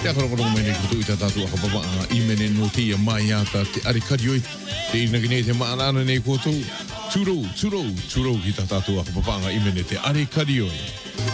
Te akaro mene kutu ita tatu akapapa imene no te ia mai ata te arikarioi. Te inagine te maanana nei koto. Turo ki ta tatu akapapa imene te arikarioi.